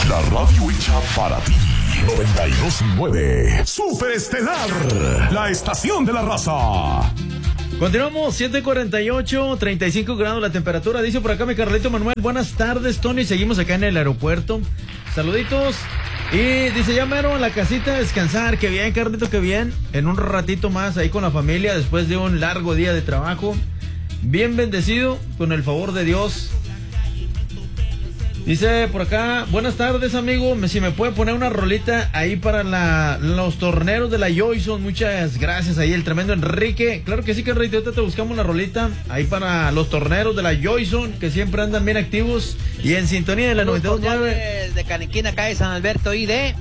La radio hecha para ti. 92.9 Super Estelar, la estación de la raza. Continuamos, 7:48, 35 grados la temperatura. Dice por acá mi Carlito Manuel, buenas tardes, Tony. Seguimos acá en el aeropuerto. Saluditos. Y dice, ya mero a la casita a descansar. Qué bien, Carlito, qué bien. En un ratito más ahí con la familia después de un largo día de trabajo. Bien bendecido, con el favor de Dios. Dice por acá, buenas tardes, amigo. Si me puede poner una rolita ahí para los torneros de la Joyson. Muchas gracias ahí, el tremendo Enrique. Claro que sí, Carlito, ahorita te buscamos una rolita ahí para los torneros de la Joyson, que siempre andan bien activos y en sintonía de la 92.9. De Caniquín, acá de San Alberto y de...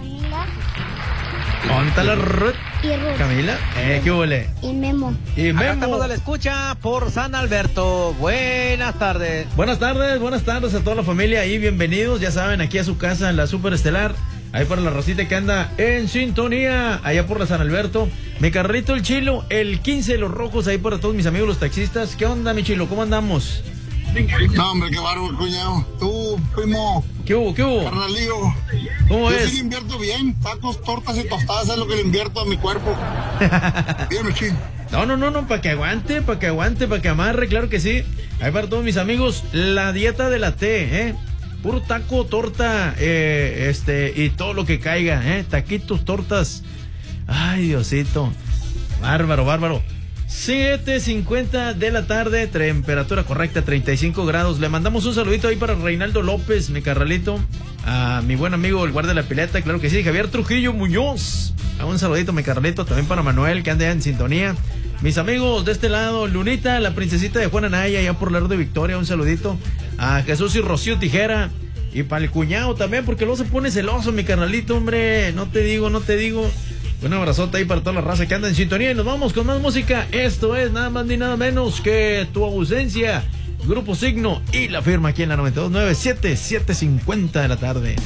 ¿Dónde está la Ruth? Y Ruth. Camila, ¿qué huele? Y Memo. Y Acá Memo. estamos a la escucha por San Alberto. Buenas tardes. Buenas tardes a toda la familia ahí, bienvenidos, ya saben, aquí a su casa en la Super Estelar, ahí para la racita que anda en sintonía, allá por la San Alberto, mi Carlito el Chilo, el 15 de los Rojos, ahí para todos mis amigos los taxistas. ¿Qué onda, mi Chilo? ¿Cómo andamos? No, hombre, qué bárbaro, cuñado. Tú, primo. ¿Qué hubo? Carnalío. ¿Cómo Yo es? sí le invierto bien. Tacos, tortas y tostadas es lo que le invierto a mi cuerpo. Dígame, Chin. No, para que aguante, para que amarre, claro que sí. Ahí para todos mis amigos, la dieta de la T, puro taco, torta, y todo lo que caiga, taquitos, tortas. Ay, Diosito. Bárbaro. 7:50 de la tarde, temperatura correcta, 35 grados. Le mandamos un saludito ahí para Reinaldo López, mi carnalito, a mi buen amigo el guardia de la pileta, claro que sí, Javier Trujillo Muñoz. Un saludito, mi carnalito, también para Manuel, que anda en sintonía. Mis amigos de este lado, Lunita, la princesita de Juana Naya, allá por Lerdo de Victoria, un saludito. A Jesús y Rocío Tijera, y para el cuñado también, porque luego se pone celoso, mi carnalito, hombre, no te digo. Un abrazote ahí para toda la raza que anda en sintonía y nos vamos con más música. Esto es nada más ni nada menos que Tu Ausencia, Grupo Signo y La Firma aquí en la 92.9, 7:50 de la tarde.